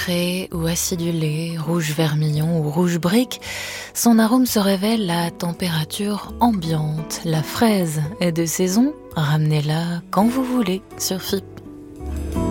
Sucré ou acidulé, rouge vermillon ou rouge brique, son arôme se révèle à température ambiante. La fraise est de saison, ramenez-la quand vous voulez sur FIP.